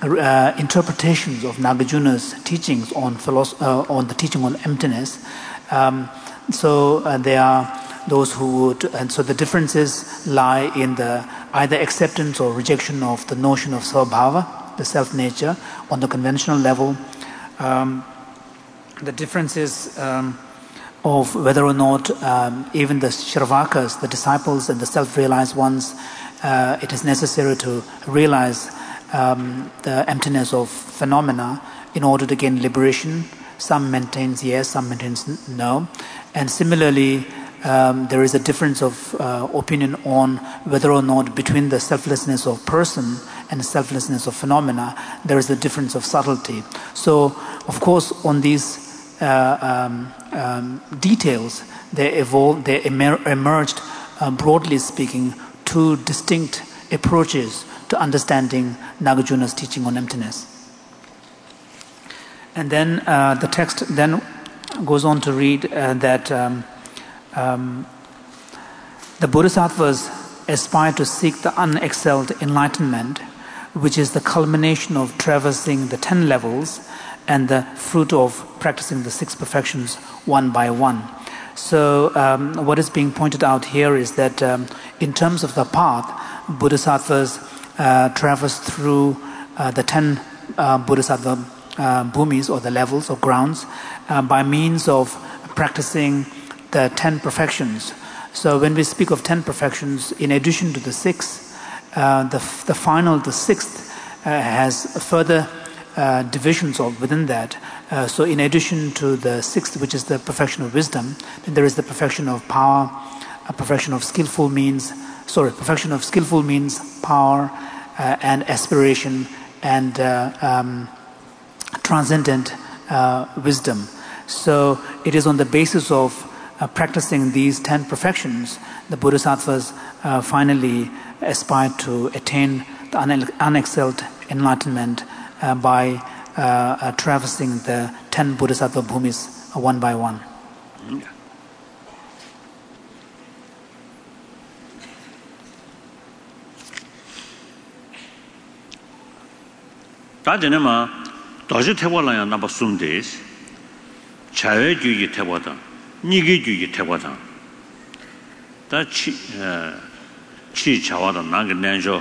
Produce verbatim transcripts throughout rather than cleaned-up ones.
uh, interpretations of Nagarjuna's teachings on philosophy, uh, on the teaching on emptiness. Um, so uh, there are those who would, and so the differences lie in the either acceptance or rejection of the notion of svabhava, the self-nature, on the conventional level. Um, the differences um, of whether or not um, even the Shravakas, the disciples and the self-realized ones, uh, it is necessary to realize um, the emptiness of phenomena in order to gain liberation. Some maintains yes, some maintains no. And similarly, um, there is a difference of uh, opinion on whether or not between the selflessness of person and the selflessness of phenomena, there is a difference of subtlety. So, of course, on these uh, um, um, details, they evolved, they emer emerged, uh, broadly speaking, two distinct approaches to understanding Nagarjuna's teaching on emptiness. And then uh, the text then goes on to read uh, that um, um, the Bodhisattvas aspire to seek the unexcelled enlightenment, which is the culmination of traversing the ten levels and the fruit of practicing the six perfections one by one. So um, what is being pointed out here is that um, in terms of the path, Bodhisattvas uh, traverse through uh, the ten uh, Bodhisattva uh, bhumis, or the levels or grounds, uh, by means of practicing the ten perfections. So when we speak of ten perfections, in addition to the six, uh, the, the final, the sixth, uh, has further uh, divisions of within that. Uh, so in addition to the sixth, which is the perfection of wisdom, then there is the perfection of power, a perfection of skillful means, sorry, perfection of skillful means, power, uh, and aspiration, and uh, um, transcendent uh, wisdom. So it is on the basis of uh, practicing these ten perfections, the Bodhisattvas uh, finally aspire to attain the unexcelled enlightenment uh, by uh, uh, traversing the ten Bodhisattva bhumis uh, one by one. 다전에마 도시 태고라야 나바 숨데스 자외주의 태고다 니게주의 태고다 다치 치 자와다 나게 난조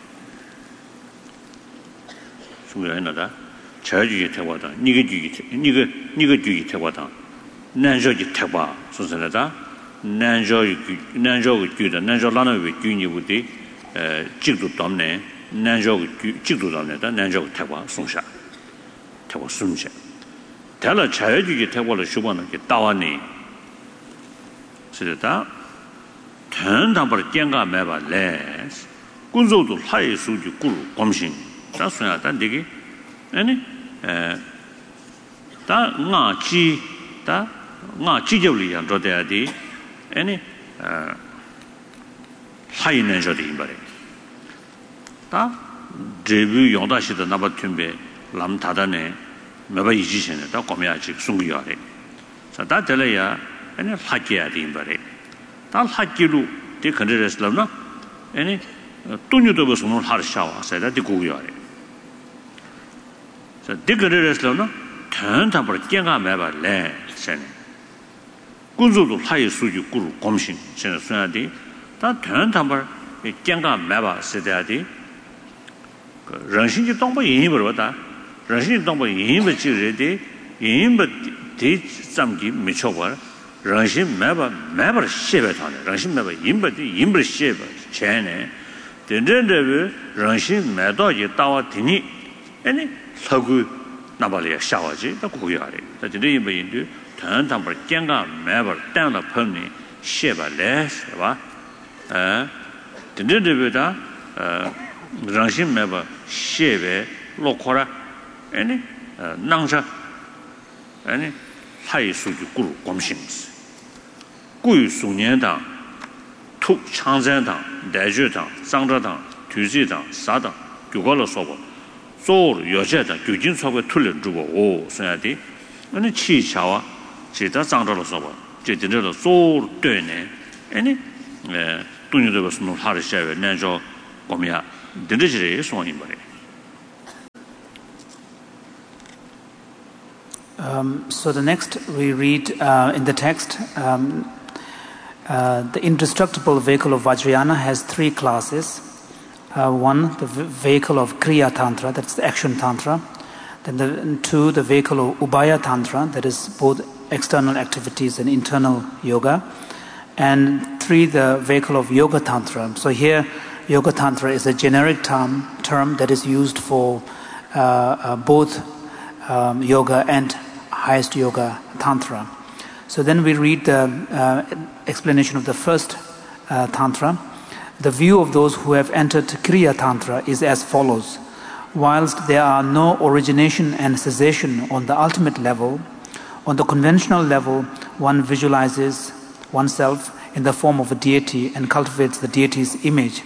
숨겨야나다 자외주의 태고다 니게주의 니게 니게주의 태고다 난조지 태고 소선하다 난조 난조의 주다 난조라는 주니부디 에 직도 담네 난조 직도 담네다 난조 태고 송샤 태고 숨제 달라 자유주의 태고를 주고는 게 따와니 그래다 전담을 땡가 매발래 군소도 하이 수주 꿀 검신 자수야다 되게 아니 에다 나지 다 나지적이 양도돼야지 아니 에 하이는 저리 말해 다 데뷔 용다시도 나바 튠베 람 다다네 매바 이지시네 다 qome야지 숨기야래 자 다들이야 아니 하기야 림바래 다 하기로 데 컨드레스라나 아니 돈유도 버스는 하르샤와 세다 디고야래 자 디그레스라나 탄탄버 깽가 매바래 세네 군주도 하이 수주 꾸루 검신 세네 수야디 다 탄탄버 깽가 매바 세다디人心就当不赢不了的，人心当不赢不就是的，赢不的咱们就没错过，人心没把没把写不上的，人心没把赢不的赢不写不钱呢，真正的人心没到就到我听你，哎呢，透过那把来下下去，那可以啊的，那真的赢不赢的，常常把讲个没把当了碰呢，写不来是吧？呃，真正的的呃。人心没把写呗落课了，哎呢，呃，囊着，哎呢，还有数据咕噜光心思，贵数年党、土长山党、大学党、张德党、土水党、啥党，就搞了说过，做了有些党究竟说过脱了住过哦，所以的，那你气巧啊，其他张德了说过，就真正的做对呢，哎呢，呃，东西这个是弄他的社会，那叫我们呀。真的是说一不嘞。 Um, so the next we read uh, in the text, um, uh, the indestructible vehicle of Vajrayana has three classes. Uh, one, the v- vehicle of Kriya Tantra, that's the action Tantra. Then the, two, the vehicle of Ubaya Tantra, that is both external activities and internal yoga. And three, the vehicle of Yoga Tantra. So here, Yoga Tantra is a generic term, term that is used for uh, uh, both um, yoga and highest yoga Tantra. So then we read the uh, explanation of the first uh, Tantra. The view of those who have entered Kriya Tantra is as follows. Whilst there are no origination and cessation on the ultimate level, on the conventional level, one visualizes oneself in the form of a deity and cultivates the deity's image.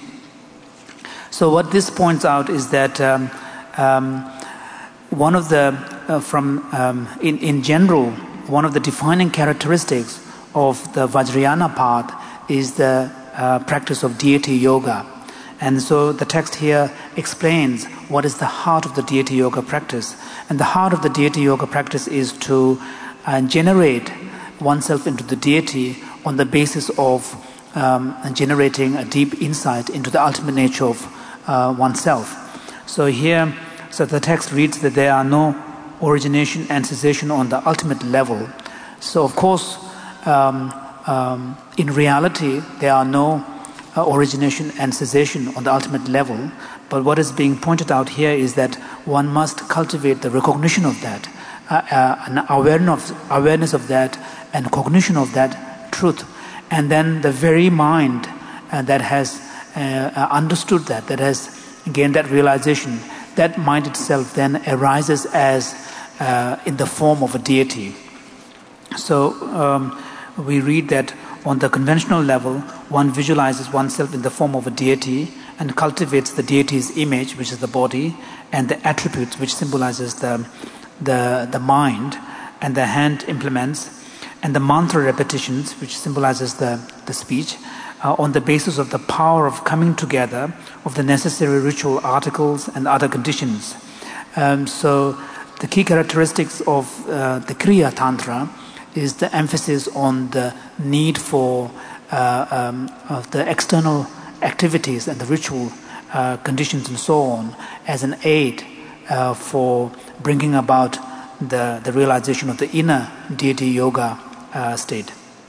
So what this points out is that um, um, one of the, uh, from um, in, in general, one of the defining characteristics of the Vajrayana path is the uh, practice of deity yoga. And so the text here explains what is the heart of the deity yoga practice. And the heart of the deity yoga practice is to uh, generate oneself into the deity on the basis of um, generating a deep insight into the ultimate nature of uh, oneself. So here, so the text reads that there are no origination and cessation on the ultimate level. So of course, um, um, in reality, there are no uh, origination and cessation on the ultimate level. But what is being pointed out here is that one must cultivate the recognition of that, uh, uh, an awareness of, awareness of that, and cognition of that truth. And then the very mind uh, that has uh, understood that, that has gained that realization, that mind itself then arises as uh, in the form of a deity. So um, we read that on the conventional level, one visualizes oneself in the form of a deity and cultivates the deity's image, which is the body, and the attributes, which symbolizes the the, the mind, and the hand implements, and the mantra repetitions, which symbolizes the, the speech, uh, on the basis of the power of coming together of the necessary ritual articles and other conditions. Um, so the key characteristics of uh, the Kriya Tantra is the emphasis on the need for uh, um, of the external activities and the ritual uh, conditions and so on as an aid uh, for bringing about the, the realization of the inner deity yoga uh, state.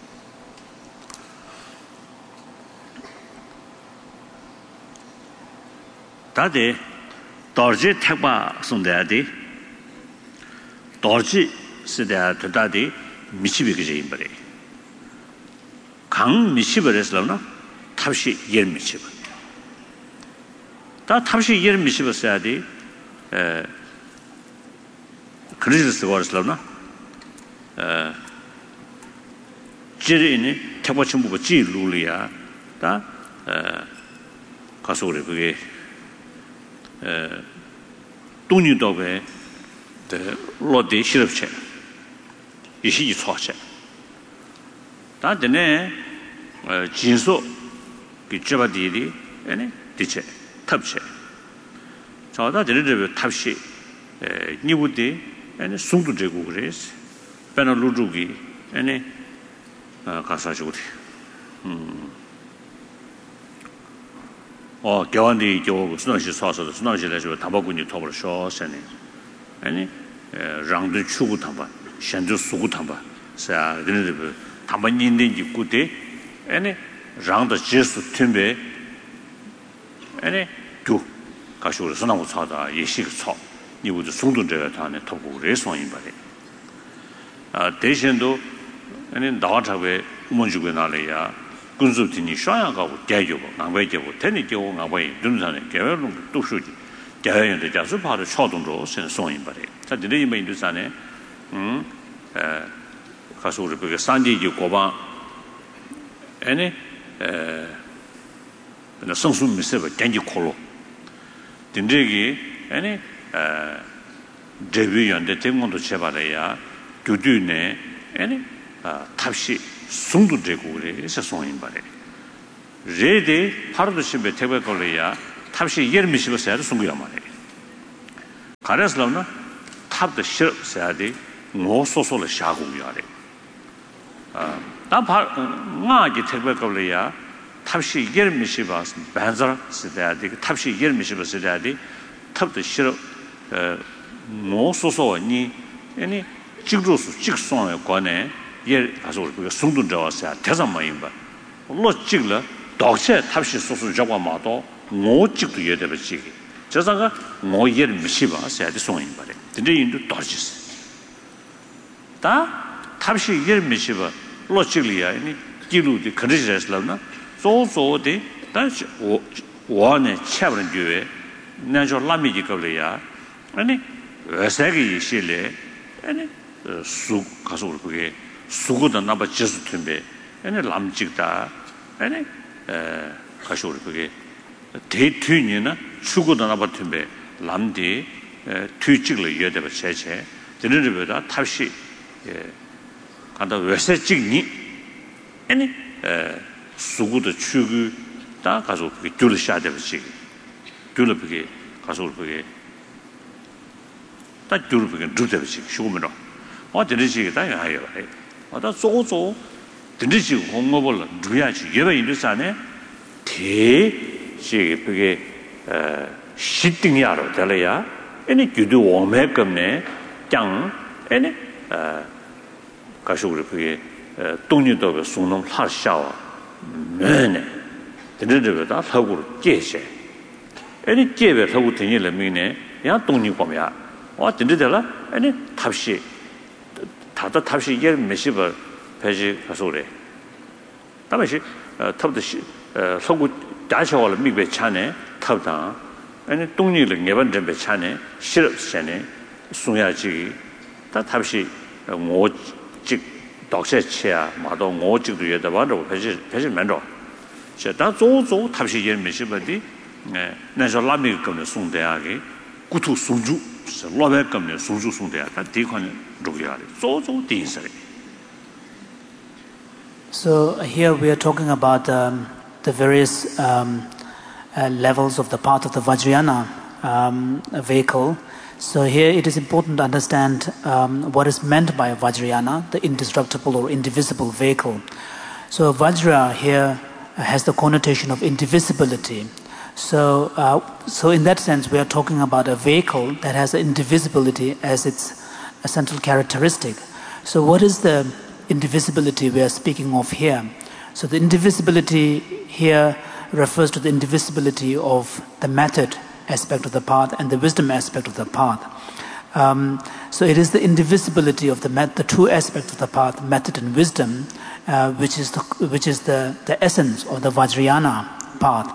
다데 dorji 택바 손대야디 dorji 시대야 되다디 미치비게 임버리 강 미치버렸으나 탑시 열 미치버 다 탑시 열 미치버서야디 에 그리스도 거스라나 에 지리니 택바침부가 지루리야 다에 가서 우리 그게 에 돈이도베 데 로데 시럽체 이시 이초체 다데네 진소 기쩌바디리 아니 디체 탑체 저다 데르르 탑시 에 니부디 아니 숭두제고 그래스 페나루주기 아니 가사주고 음 어 겨원디 교 수능시 사서도 수능시에서 담바군이 톱을 쇼세네 아니 랑드 추구 담바 현주 수구 담바 자 그네들 담반인데 입구대 아니 랑드 제수 템베 아니 두 가시로 선하고 차다 예식 차 이부도 송동제가 다네 톱고 레송인 바래 아 대신도 아니 나와타베 우먼주고 나래야 군수진이 샤야가고 대교고 남외교고 테니교고 나외 눈산에 개별로 도수지 대연의 자수 바로 초동으로 선송인 바래 자 드리이 메인두산에 음에 가서 우리 그 산지지 고방 아니 에 나 성수 미세버 땡지 콜로 딘데기 아니 에 데뷔연데 temmon도 제발해야 교두네 아니 아 탑시 숭도 되고 그래 세송인 바래 레데 하루도 심베 태베 걸려야 탑시 예르미시버서야 숭구야 말해 가려서나 탑도 싫어서야지 ngo so so le sha gu ya le 아 다 나기 택배걸이야 탑시 열미시 봐서 반자 시대야디 탑시 열미시 봐서 시대야디 탑도 싫어 어 소소니 아니 직조수 직송에 관해 예 가서 그 송돈 잡았어야 대상마인 봐 물론 찍了 독체 탑시 소소 잡아마도 뭐 찍도 예대버지 저자가 뭐 열미시 봐서 야디 송인 바래 근데 인도 떨어졌어 다 탑시 열미시 봐 로직리아 아니 기루디 그리스라나 소소데 다시 원에 차버는 교회 나저 라미지 거려야 아니 왜세기 실례 아니 수 가서 그게 수고도 나바 지수 튼배 아니 람직다 아니 에 가서 그게 대퇴니나 수고도 나바 튼배 람디 뒤직을 여대버 제체 드르르보다 탑시 예 간다 왜세 찍니 아니 에 수고도 추구 다 가서 그게 줄을 셔야 되지 줄을 그게 가서 그게 다 줄을 그게 줄되지 쉬고면은 어 되지 다 해요 어다 소소 되지 홍보를 누야지 예배 인도산에 대시 그게 에 시딩이야로 될래야 아니 규도 오메금네 짱 아니 에 가서 그게 동료도 송농 하샤와 네네 드르르다 하고 계셔 아니 제베 하고 되니를 미네 야 동료 보면 어 드르들라 아니 탑시 다다 탑시 예 메시버 배지 가서 그래 다시 탑도 하고 다셔올 미베 차네 탑다 아니 동료를 네번 좀 차네 싫었잖아 송야지 다 탑시 뭐 즉 독세치야 마도 오직도 여다 봐도 배지 배지 만도 제가 조조 탑시 예 메시버디 네 나저 라미 거는 송대하게 구투 송주 로베 거는 송주 송대야 다 디콘 로기야 조조 딘서리. So here we are talking about um, the various um, uh, levels of the path of the Vajrayana um, vehicle. So here it is important to understand um, what is meant by Vajrayana, the indestructible or indivisible vehicle. So Vajra here has the connotation of indivisibility. So, uh, so in that sense, we are talking about a vehicle that has indivisibility as its a central characteristic. So what is the indivisibility we are speaking of here? So the indivisibility here refers to the indivisibility of the method aspect of the path and the wisdom aspect of the path. Um, so it is the indivisibility of the met- the two aspects of the path, method and wisdom, uh, which is the which is the, the essence of the Vajrayana path.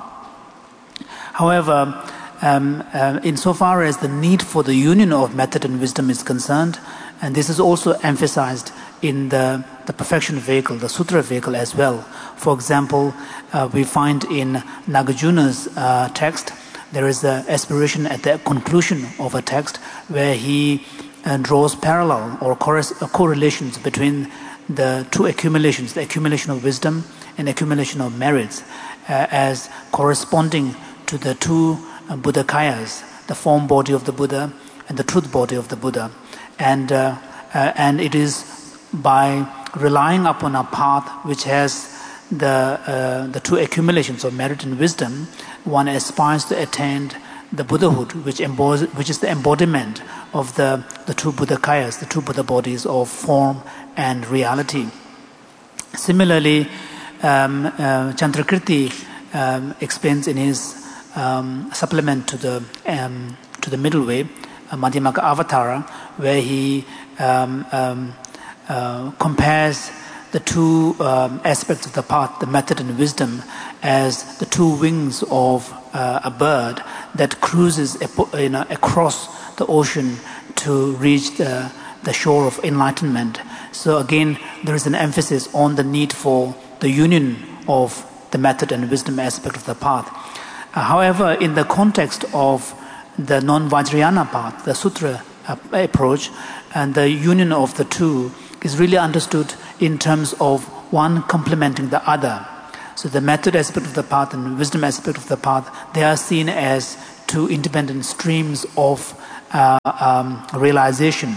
However, um, uh, insofar as the need for the union of method and wisdom is concerned, and this is also emphasized in the, the perfection vehicle, the sutra vehicle as well. For example, uh, we find in Nagarjuna's uh, text, there is an aspiration at the conclusion of a text where he uh, draws parallel or chorus, uh, correlations between the two accumulations, the accumulation of wisdom and accumulation of merits, uh, as corresponding to the two uh, Buddhakayas, the form body of the Buddha and the truth body of the Buddha. And, uh, uh, and it is by relying upon a path which has the uh, the two accumulations of merit and wisdom, one aspires to attain the Buddhahood, which embodies, which is the embodiment of the, the two Buddhakayas, the two Buddha bodies of form and reality. Similarly, um, uh, Chandrakirti um, explains in his um, supplement to the um, to the middle way, uh, Madhyamaka Avatara, where he um, um, uh, compares the two um, aspects of the path, the method and wisdom, as the two wings of uh, a bird that cruises you know, across the ocean to reach the, the shore of enlightenment. So again, there is an emphasis on the need for the union of the method and wisdom aspect of the path. Uh, however, in the context of the non-Vajrayana path, the sutra uh, approach, and the union of the two is really understood in terms of one complementing the other. So the method aspect of the path and wisdom aspect of the path, they are seen as two independent streams of uh, um, realization.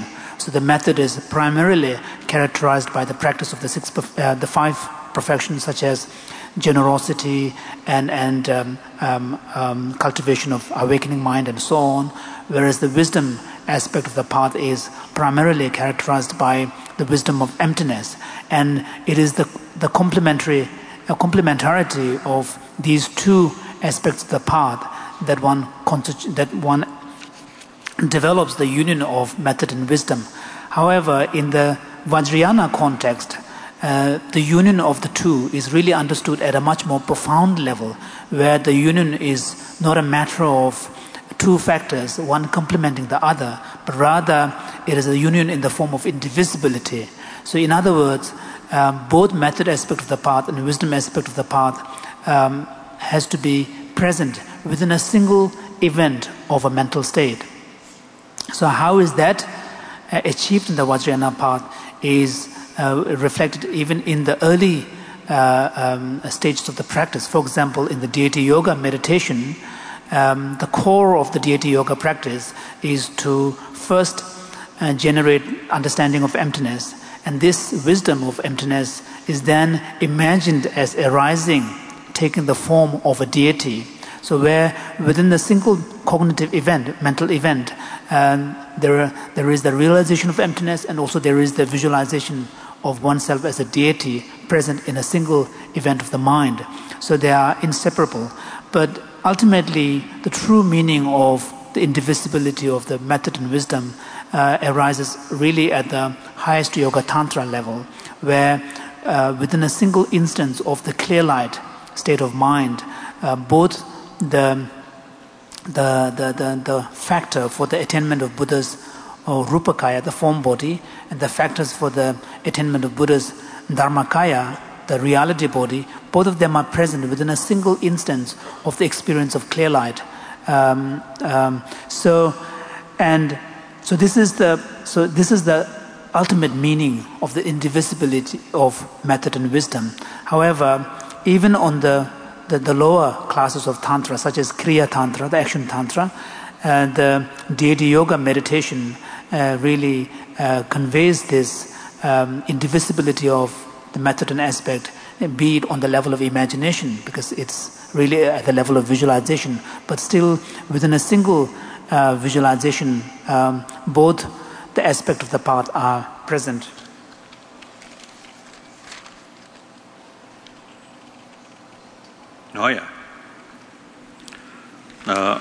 So the method is primarily characterized by the practice of the six, uh, the five perfections, such as generosity and and um, um, um, cultivation of awakening mind and so on. Whereas the wisdom aspect of the path is primarily characterized by the wisdom of emptiness, and it is the the complementary a complementarity of these two aspects of the path that one that one develops the union of method and wisdom. However, in the Vajrayana context, uh, the union of the two is really understood at a much more profound level, where the union is not a matter of two factors, one complementing the other, but rather it is a union in the form of indivisibility. So in other words, um, both method aspect of the path and wisdom aspect of the path um, has to be present within a single event of a mental state. So how is that uh, achieved in the Vajrayana path is uh, reflected even in the early uh, um, stages of the practice. For example, in the deity yoga meditation, um, the core of the deity yoga practice is to first uh, generate understanding of emptiness, and this wisdom of emptiness is then imagined as arising, taking the form of a deity. So where within the single cognitive event, mental event, um, there, are, there is the realization of emptiness, and also there is the visualization of oneself as a deity present in a single event of the mind. So they are inseparable. But ultimately, the true meaning of the indivisibility of the method and wisdom uh, arises really at the highest yoga tantra level, where uh, within a single instance of the clear light state of mind, uh, both The, the the the the factor for the attainment of Buddha's uh, Rupakaya, the form body, and the factors for the attainment of Buddha's Dharmakaya, the reality body, both of them are present within a single instance of the experience of clear light. Um, um, so, and so this is the so this is the ultimate meaning of the indivisibility of method and wisdom. However, even on the The, the lower classes of Tantra, such as Kriya Tantra, the action Tantra, uh, the deity yoga meditation uh, really uh, conveys this um, indivisibility of the method and aspect, be it on the level of imagination, because it's really at the level of visualization, but still within a single uh, visualization, um, both the aspect of the path are present. Oh yeah. Uh,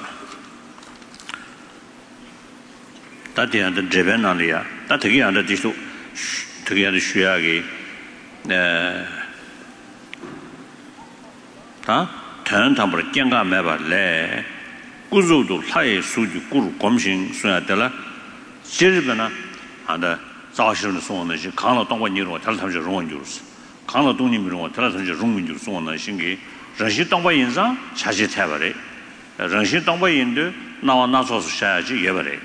that the under driven on the that the under this to together shuagi uh ta turn tamper kyanga meba le kuzu do lai suju kuru komshin suya dela jirbana anda zawshirne sonne ji kanla dongwa niro tal tamje rong jus kanla dongni miro tal tamje rong jus sonne shingi rāngshī tāṅpa yīnsāṅ chāshī thāyā rē, rāngshī tāṅpa yīndu nāwa nāsōsū shāyā chī yabā rē.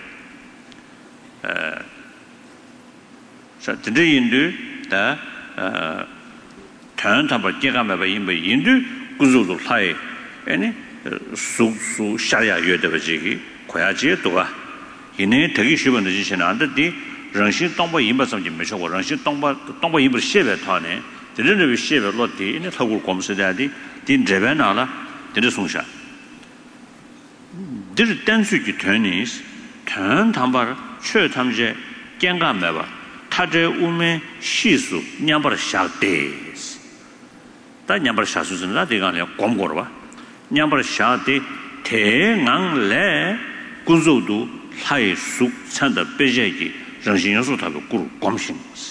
Tindā yīndu tā tāṅ tāṅpa jīgā māpa yīmbā yīndu guzū tu thāyā yīni sū sū shāyā yuwa chīgī khuayā chī tuwa. Yīni thakī shūpa nā chī shīnā āndā tī rāngshī tāṅpa yīmbā samjī mē chokwa, rāngshī tāṅpa yīmbā shēbā thāne, tindā rābi shēbā lō tī yīni thakūr qomsā dādi din drevena la de songsha dir tensu ki tönis tön tambar chö tamje genga meba taje ume shisu nyambar shakdes ta nyambar shasu zna de gan le gomgor ba nyambar shade te ngang le guzodu lai su chanda beje ki rangsin yosu ta gu gomshin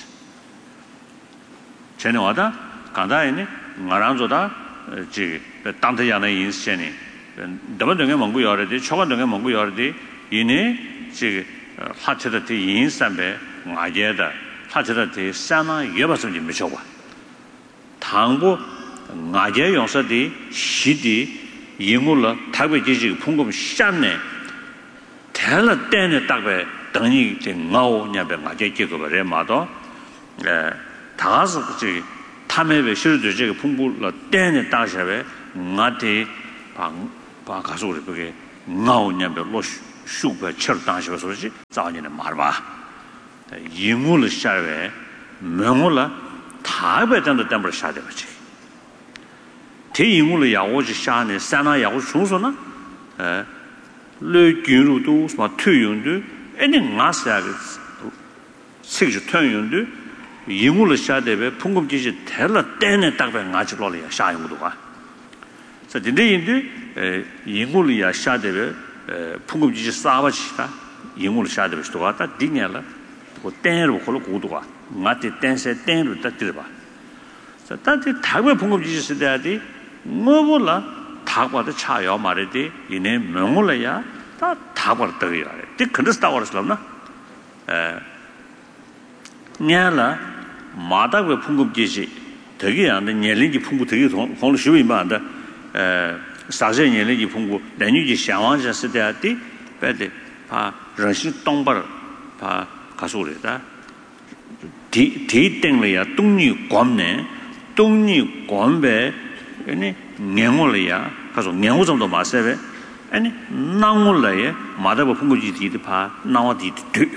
chene wada ganda ene ngarang zoda 지 땅태야는 인생이 더번에 먹고 여러데 초반에 먹고 여러데 이네 지 하체의 인산배 나게다 하체의 산나 여바서지 미쳐봐 당부 나게 용서디 시디 인물로 타베지지 풍금 샷네 텔라 때네 딱배 등이 제 나오냐배 나게 끼고버려 마도 에 다서 지 타메베 실도 저게 풍부로 때네 따셔베 나한테 방 바가서를 그게 나오냐면 로 슈퍼 철 따셔서 그러지 자원이는 말 봐. 인물을 샤베 명물라 다베단도 담을 샤데 버지 대인물을 야오지 샤네 산나 야오 중소나 에 르규루도 뭐 투용도 애니 나사가 식주 투용도 인물을 샤데베 풍금지지 텔라 때네 딱배 가지로려 샤용도가 자 근데 인물이야 샤데베 풍금지지 싸바치다 인물을 샤데베 스토가다 딩야라 그 땡으로 걸어 고도가 마티 땡세 땡으로 딱 들어봐 자 단지 다고 풍금지지 쓰다디 뭐볼라 다과도 차요 말이지 이내 명물이야 다 다과를 떠야 돼. 그 그래서 다과를 에 냐라 마다고 풍금지지 되게 안 돼. 년리기 풍부 되게 돈을 쉬고 임한다. 에 사제 년리기 풍부 내뉴지 상황자 쓰다디 배데 파 러시 동벌 파 가소래다. 디 디땡이야 동리 관내 동리 관배 아니 냥올이야 가서 냥오 정도 마세베 아니 나올래에 마다고 풍부지디디 파 나와디 드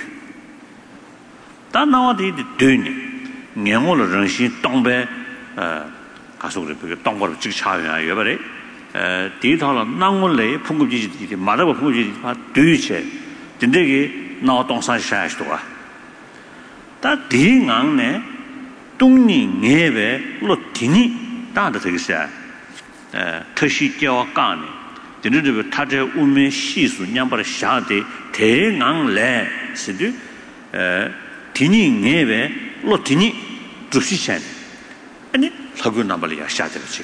다 나와디 드니 냥올을 정신 동배 어 가서 그 동벌을 직 차야 여버래 에 디탈 나올래에 풍부지디디 마다고 풍부지디 파 드이체 진데게 나와 동산샤스도가 다 디강네 동리 녜베 로티니 다도 되겠어요 에特시教 干呢这这他这我们习俗娘把它下的太硬来是的呃티니 녜베 로티니 주시챤 아니 사고 나발이야下的지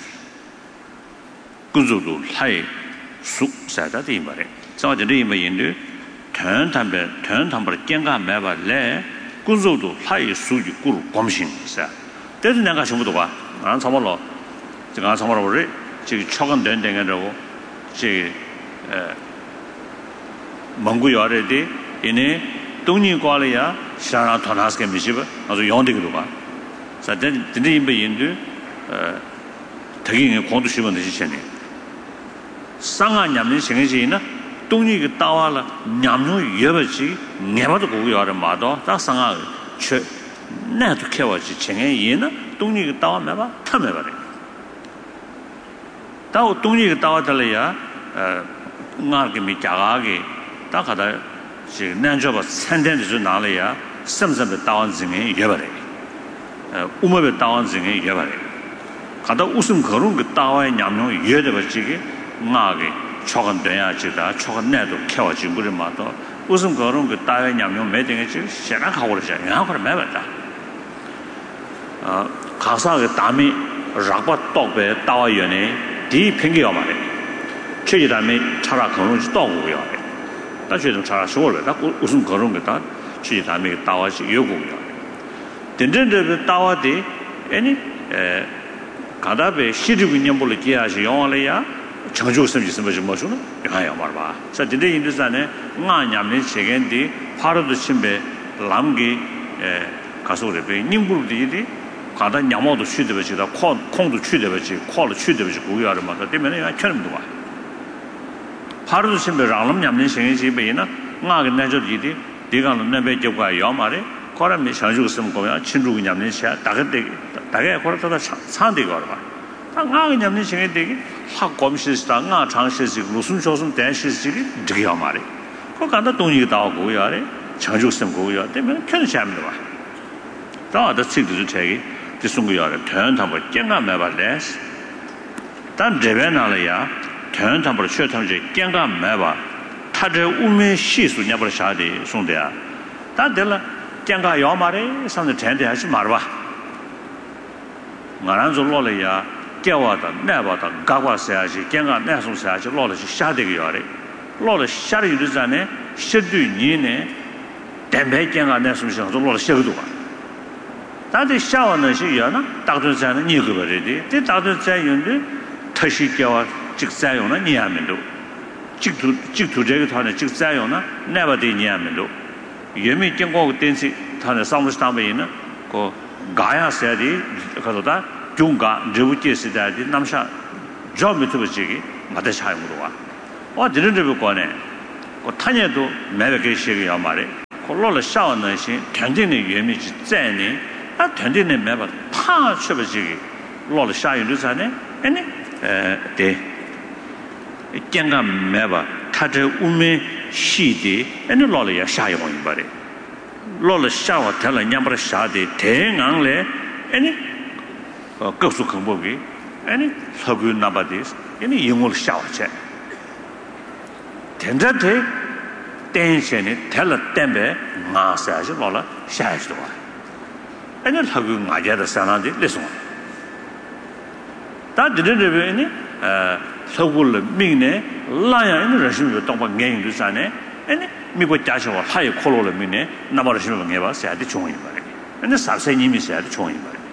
그저도 하이 수 사다데 이 말에 저저리 뭐인데 전담배 전담벌 깽가 매발래 그저도 하이 수지 꾸루 검신사 때도 내가 전부도 봐안 참말로 제가 참말로 그래 지금 초간 된 데가라고 지蒙古要的的，因为东尼过来呀，想让他那是个没事吧，那就用这个了吧。反正真的因为印度，呃，特别人广东西方那些钱呢，上岸两年前个钱呢，东尼个到完了，两年越不去，俺们都过要的马到，到上岸去，那都开过去，前个年呢，东尼个到没吧，他没吧的。到东尼个到的了呀，呃。俺给没加个个，大概的是南州吧，餐厅的就拿了呀，什么什么大碗子人越不来，呃，我们的大碗子人越不来，看到无什么可能个大碗娘娘越的吧，这个俺给吃个顿呀，这个吃个难度开完就不是嘛到，无什么可能个大碗娘娘没得个这个现在看我的些，然后可能没办法，啊，看啥个大米热巴倒白大碗原来第一品个要嘛的。这一代没查查可能是到过要的，但这种查查说了，那为什么可能给他这一代没打完是有过要的？真正这个打完的，哎呢，呃，看到被西周年不了几下是用了呀，成就什么什么什么说呢？你看要嘛吧？在这里印度上呢，俺家们这个的，爬到的前边，南给呃，告诉我的被宁不的的。看到羊毛都去的不去，他矿矿都去的不去，矿都去的不去，古要的嘛，他对面那全那么多啊。하루도 심배 라람 냠는 생이 집에나 나게 내줘지디 네가 너네 저거 야 말에 거라미 상주고 쓰면 거야 친구가 냠는 샤 다게 다게 거라다 산데 거라 다 나게 냠는 생이 되게 확 검시스다 나 장시스 무슨 조선 대시스 되게 야 말에 거 간다 동이가 나오고 야래 상주고 쓰면 거야 되면 큰 샤면 봐 다다 책도 책이 지송 거야래 대한 한번 깽가 매발래 단 제베나래야全他们学他们这健康买吧，他这我们习俗也不是啥的兄弟啊，但得了健康要嘛的，上次天天还是嘛的吧。俺那就老了呀，健康的、奶吧的、嘎嘎下去，健康奶送下去，老了是下这个样的，老了下的有的啥呢？十对年呢，蛋白健康奶送下就老了十个多。但是下完那些药呢，大多在那你个不的的，这大多在用的特殊胶啊。这个再用呢，你还没都，这个这个这个他呢，这个再用呢，那么的你还没都，原没经过电视，他呢上不是上不呢，个嘎呀啥的，可是他中嘎这部电视台的，那么啥，只要没做这个，没得啥用的哇，我这人这边过呢，我他年都买了给些个要嘛的， 落了少呢些团队的原面是在呢啊团队呢没把怕去不这个落了下有的啥呢哎呢呃对健康没把他这我们系的哎呢落了也下一方一把的落了下我他了伢把下的太硬嘞哎呢呃告诉恐怖的哎呢他个那把的哎呢用我下我去现在对电线呢他了电白马上就落了下一段哎呢他个俺家的山上的那种但这这边呢呃透过了命呢那样人是有当把眼用的啥呢哎呢美国家乡话他也考虑了命呢那么是问眼吧啥的穷一把的那啥谁你们啥的穷一把的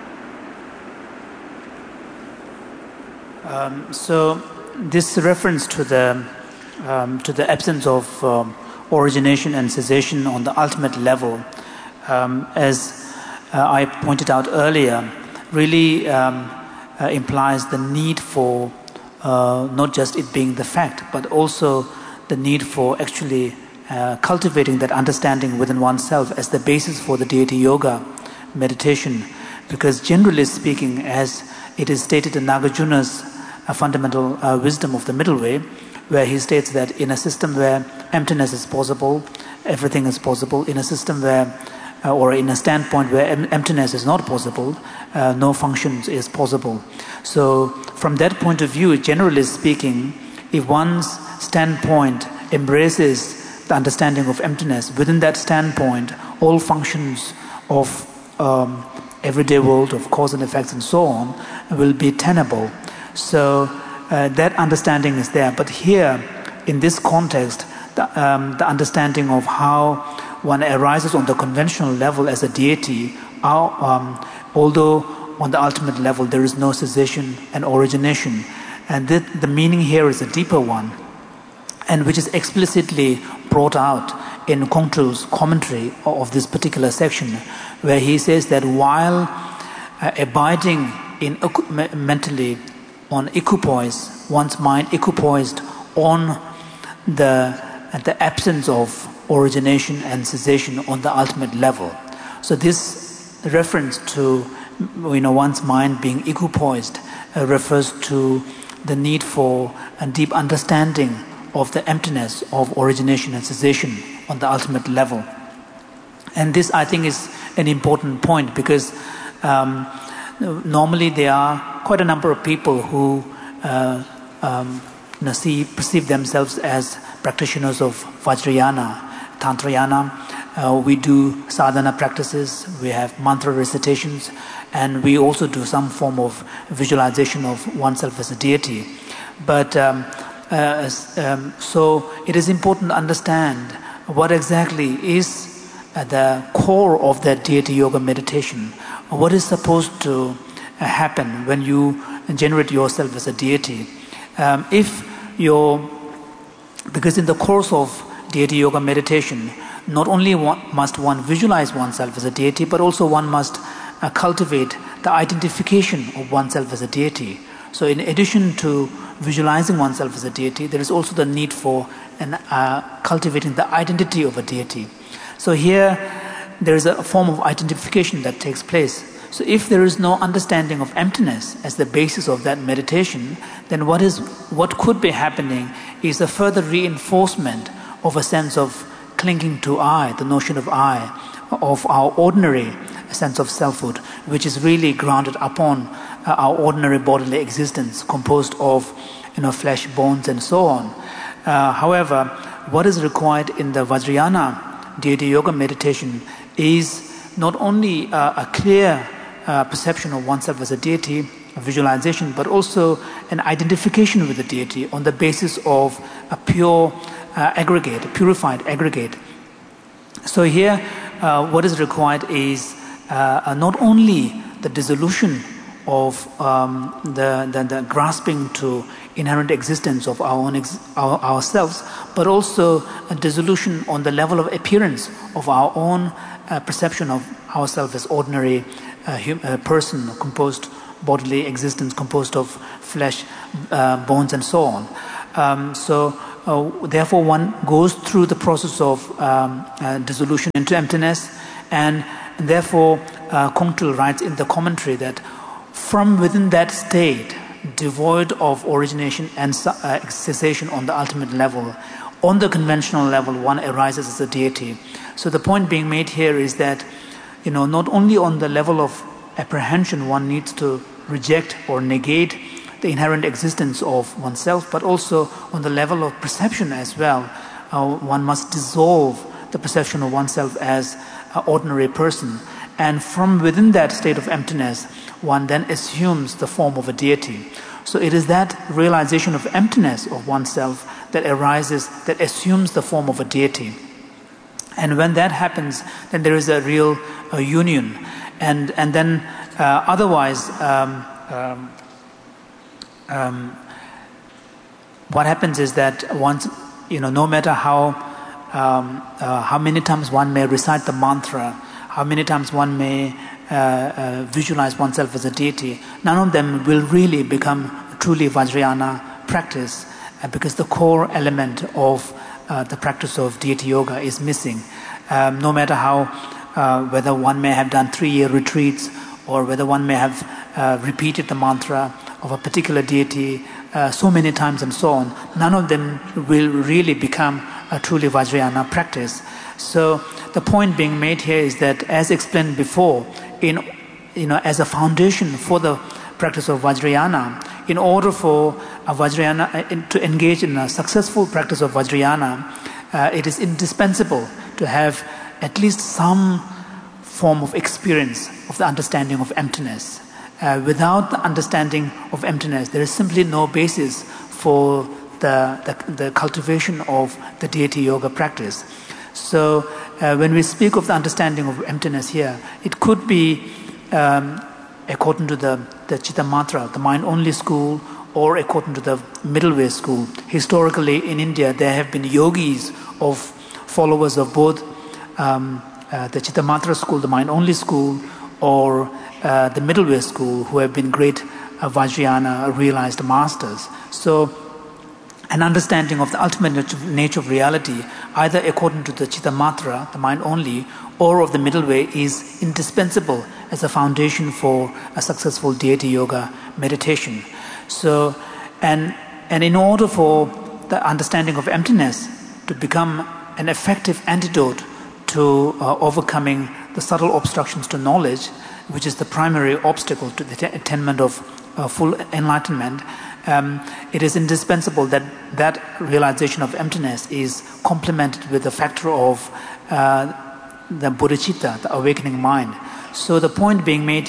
Um, so this reference to the um, to the absence of um, origination and cessation on the ultimate level, um, as uh, I pointed out earlier, really um, uh, implies the need for uh, not just it being the fact, but also the need for actually uh, cultivating that understanding within oneself as the basis for the deity yoga meditation. Because generally speaking, as it is stated in Nagarjuna's uh, fundamental uh, wisdom of the middle way, where he states that in a system where emptiness is possible, everything is possible. In a system where, uh, or in a standpoint where em- emptiness is not possible, uh, no functions is possible. So from that point of view, generally speaking, if one's standpoint embraces the understanding of emptiness, within that standpoint, all functions of um, everyday world, of cause and effects and so on, will be tenable. So uh, that understanding is there. But here, in this context, the, um, the understanding of how one arises on the conventional level as a deity, our, um, although on the ultimate level there is no cessation and origination, and that the meaning here is a deeper one, and which is explicitly brought out in Kongtru's commentary of this particular section, where he says that while uh, abiding in mentally on equipoise, one's mind equipoised on the the absence of origination and cessation on the ultimate level. So this reference to you know one's mind being equipoised uh, refers to the need for a deep understanding of the emptiness of origination and cessation on the ultimate level. And this, I think, is an important point because um, normally there are quite a number of people who uh, um, you know, see, perceive themselves as practitioners of Vajrayana, Tantrayana. Uh, we do sadhana practices, we have mantra recitations, and we also do some form of visualization of oneself as a deity. But um, uh, um, so it is important to understand what exactly is uh, the core of that deity yoga meditation. What is supposed to uh, happen when you generate yourself as a deity? Um, if you're, because in the course of deity yoga meditation, not only one, must one visualize oneself as a deity, but also one must uh, cultivate the identification of oneself as a deity. So in addition to visualizing oneself as a deity, there is also the need for an, uh, cultivating the identity of a deity. So here there is a form of identification that takes place. So if there is no understanding of emptiness as the basis of that meditation, then what is what could be happening is a further reinforcement of a sense of clinging to I, the notion of I, of our ordinary sense of selfhood, which is really grounded upon uh, our ordinary bodily existence, composed of you know flesh, bones, and so on. Uh, however, what is required in the Vajrayana deity yoga meditation is not only uh, a clear uh, perception of oneself as a deity, a visualization, but also an identification with the deity on the basis of a pure uh, aggregate, a purified aggregate. So here, uh, what is required is uh, not only the dissolution of um, the, the, the grasping to inherent existence of our own ex- our, ourselves, but also a dissolution on the level of appearance of our own uh, perception of ourselves as ordinary uh, hum- uh, person, composed bodily existence, composed of flesh, uh, bones, and so on. Um, so uh, therefore one goes through the process of um, uh, dissolution into emptiness, and, and therefore uh, Kongtrul writes in the commentary that from within that state, devoid of origination and uh, cessation on the ultimate level, on the conventional level, one arises as a deity. So the point being made here is that, you know, not only on the level of apprehension one needs to reject or negate the inherent existence of oneself, but also on the level of perception as well. Uh, one must dissolve the perception of oneself as an ordinary person. And from within that state of emptiness, one then assumes the form of a deity. So it is that realization of emptiness of oneself that arises, that assumes the form of a deity. And when that happens, then there is a real uh, union. And, and then uh, otherwise, um, um, um, what happens is that once, you know, no matter how, um, uh, how many times one may recite the mantra, how many times one may uh, uh, visualize oneself as a deity, none of them will really become truly Vajrayana practice, uh, because the core element of uh, the practice of deity yoga is missing. Um, no matter how, uh, whether one may have done three-year retreats, or whether one may have uh, repeated the mantra of a particular deity uh, so many times and so on, none of them will really become a truly Vajrayana practice. So the point being made here is that, as explained before, in you know, as a foundation for the practice of Vajrayana, in order for a Vajrayana to engage in a successful practice of Vajrayana, uh, it is indispensable to have at least some form of experience of the understanding of emptiness. Uh, without the understanding of emptiness, there is simply no basis for the, the, the cultivation of the deity yoga practice. So uh, when we speak of the understanding of emptiness here, it could be um, according to the, the Chitta Mantra, the mind-only school, or according to the middle way school. Historically in India, there have been yogis of followers of both um, uh, the Chitta Mantra school, the mind-only school, or uh, the middle way school, who have been great uh, Vajrayana realized masters. So an understanding of the ultimate nature of reality, either according to the Chitta Mantra, the mind-only, or of the middle way, is indispensable as a foundation for a successful deity yoga meditation. So, and, and in order for the understanding of emptiness to become an effective antidote to uh, overcoming the subtle obstructions to knowledge, which is the primary obstacle to the attainment of uh, full enlightenment, um, it is indispensable that that realization of emptiness is complemented with the factor of uh, the bodhicitta, the awakening mind. So the point being made,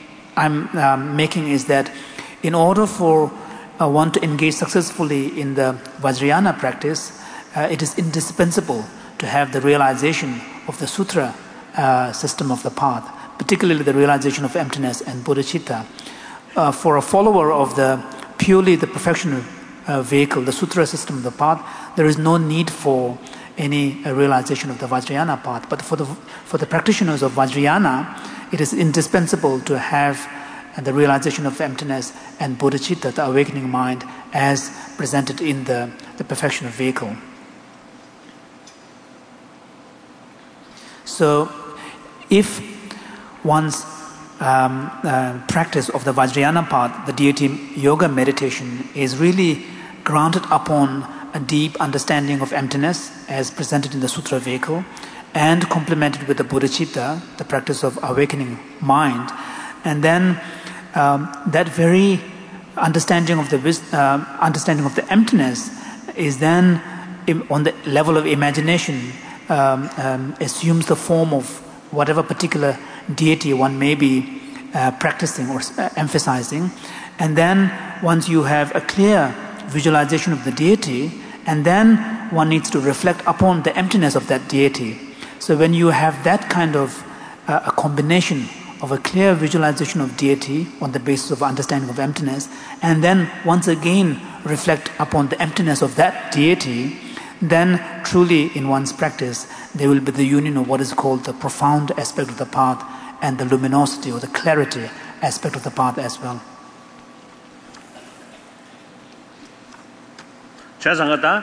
I'm um, making is that in order for uh, one to engage successfully in the Vajrayana practice, uh, it is indispensable to have the realization of the sutra uh, system of the path, particularly the realization of emptiness and bodhicitta. Uh, for a follower of the purely the perfection uh, vehicle, the sutra system of the path, there is no need for any uh, realization of the Vajrayana path. But for the for the practitioners of Vajrayana, it is indispensable to have uh, the realization of emptiness and bodhicitta, the awakening mind, as presented in the, the perfection of vehicle. So, if one's um, uh, practice of the Vajrayana path, the deity yoga meditation, is really grounded upon a deep understanding of emptiness as presented in the sutra vehicle, and complemented with the bodhicitta, the practice of awakening mind, and then um, that very understanding of the uh, understanding of the emptiness is then im- on the level of imagination um, um, assumes the form of whatever particular deity one may be uh, practicing or uh, emphasizing. And then once you have a clear visualization of the deity, and then one needs to reflect upon the emptiness of that deity. So when you have that kind of uh, a combination of a clear visualization of deity on the basis of understanding of emptiness, and then once again reflect upon the emptiness of that deity, then truly in one's practice there will be the union of what is called the profound aspect of the path and the luminosity or the clarity aspect of the path as well. Chasangata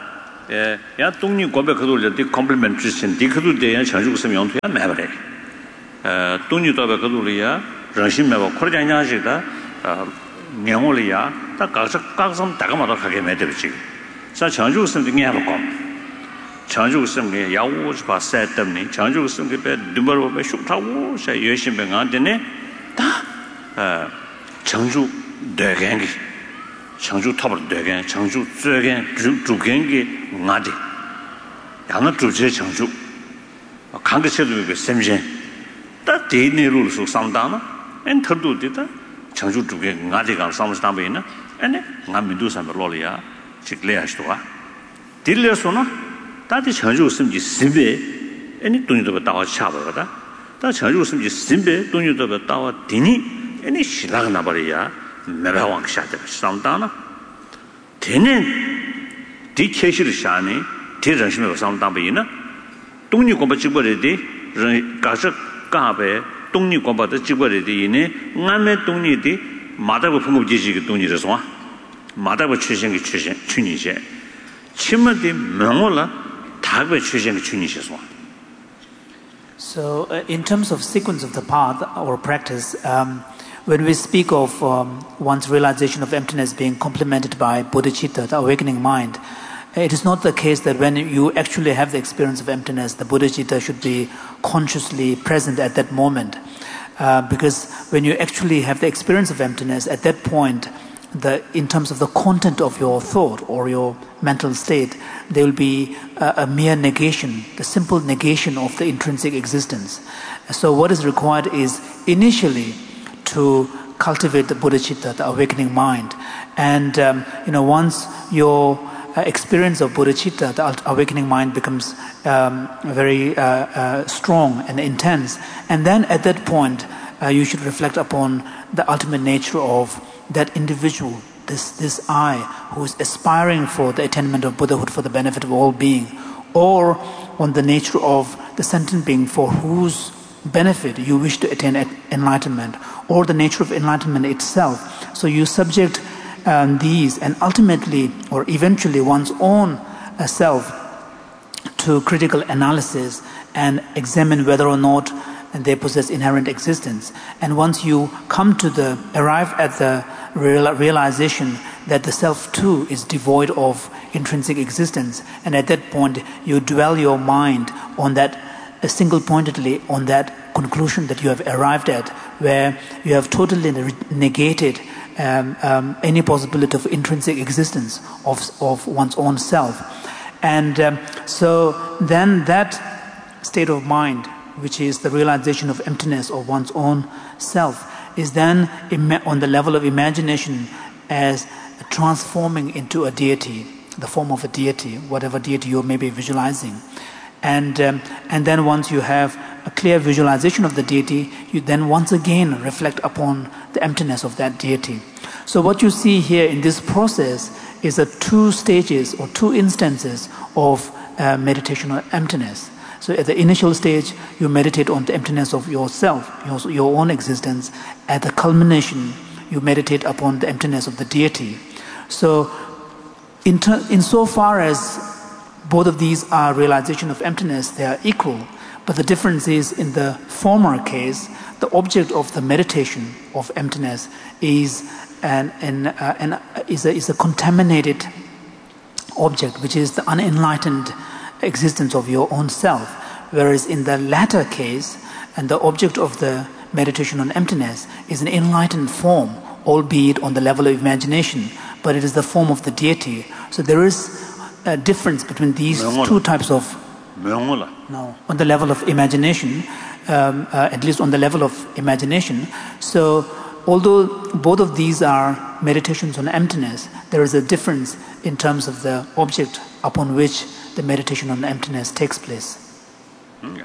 에, 야 동니 고백 그들 데 컴플리먼트 주신 디 그들 데 장주 좀 용토야 매버래. 에, 동니 도백 그들이야 정신 매버 코르장냐시다. 어, 명월이야. 다 각서 각성 다가마도 하게 매들지. 자 장주 좀 등에 해 볼까. 장주 좀 야우스 바세 때문에 장주 좀 배 누버로 배 슉타고 자 열심히 안 되네. 다 어, 장주 대경기 장주 탑을 대경 장주 쯔경 주경기 나디 양은 주제 장주 강대체도 그 셈제 다 대내로 속 상담아 엔터도 되다 장주 주게 나디가 상담이나 아니 남민도 삼로리아 직례하시도가 딜려서나 다디 장주 심지 심베 아니 돈이도 다와 차버거다 다 장주 심지 심베 돈이도 다와 디니 아니 시라가 나버리야 매바왕 샤데 상담나 되는 디케시를 샤네 대전심에 상담이나 동리 공부 직벌에디 가서 가베 동리 공부도 직벌에디네 남의 동리디 마다고 풍급지지기 동리라서 마다고 출신기 출신 춘이제 침문디 명월라 다베 출신기 춘이셔서. So uh, in terms of sequence of the path or practice, um, when we speak of um, one's realization of emptiness being complemented by bodhicitta, the awakening mind, it is not the case that when you actually have the experience of emptiness, the bodhicitta should be consciously present at that moment. Uh, because when you actually have the experience of emptiness, at that point, the, in terms of the content of your thought or your mental state, there will be a, a mere negation, the simple negation of the intrinsic existence. So what is required is initially to cultivate the bodhicitta, the awakening mind. And, um, you know, once your uh, experience of bodhicitta, the awakening mind becomes um, very uh, uh, strong and intense. And then at that point, uh, you should reflect upon the ultimate nature of that individual, this, this I, who is aspiring for the attainment of Buddhahood for the benefit of all being, or on the nature of the sentient being for whose benefit you wish to attain enlightenment, or the nature of enlightenment itself. So you subject um, these and ultimately or eventually one's own uh, self to critical analysis and examine whether or not they possess inherent existence. And once you come to the, arrive at the real, realization that the self too is devoid of intrinsic existence, and at that point you dwell your mind on that uh, single-pointedly on that conclusion that you have arrived at, where you have totally negated um, um, any possibility of intrinsic existence of, of one's own self. And um, so then that state of mind, which is the realization of emptiness of one's own self, is then on the level of imagination as transforming into a deity, the form of a deity, whatever deity you may be visualizing. And, um, and then once you have a clear visualization of the deity, you then once again reflect upon the emptiness of that deity. So what you see here in this process is a two stages or two instances of uh, meditation on emptiness. So at the initial stage, you meditate on the emptiness of yourself, your, your own existence. At the culmination, you meditate upon the emptiness of the deity. So in ter- insofar as both of these are realization of emptiness, they are equal. But the difference is, in the former case, the object of the meditation of emptiness is an, an, uh, an, is, a, is a contaminated object, which is the unenlightened existence of your own self. Whereas in the latter case, and the object of the meditation on emptiness is an enlightened form, albeit on the level of imagination, but it is the form of the deity. So there is a difference between these two types of... No, on the level of imagination, um, uh, at least on the level of imagination. So although both of these are meditations on emptiness, there is a difference in terms of the object upon which the meditation on emptiness takes place. Yeah.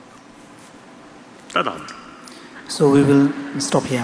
So we will stop here.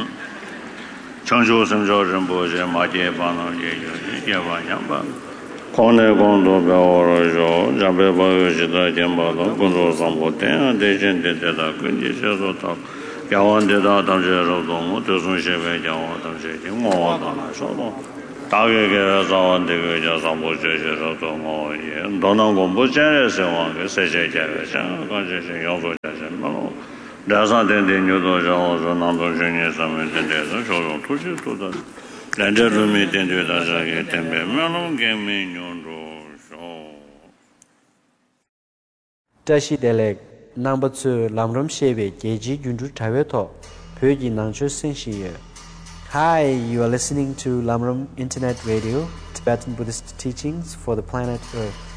Kone kondo pe oro jo, jabe bayo jita jemba lo, kunzo sambo ten, de jen de de da, kunji se so ta, yawan de da, tam je ro do mo, te sun she be jawan, tam she, mo wa da na, so do. 다게게 자원되게 자산보 제시로 동어 예 도난 공부 전에서 왕의 세제제가 가지신 요소자신 뭐 다산된데 뉴도 저어서 남도 중에 서면 된데서 저런 투지도다 랜저룸이 된데다 자게 때문에 명론 개민용도 소 다시 델렉 number two lamrom shebe geji junju taweto pyoji nangchu sinshi. Hi, you are listening to Lamrom Internet Radio, Tibetan Buddhist teachings for the planet Earth.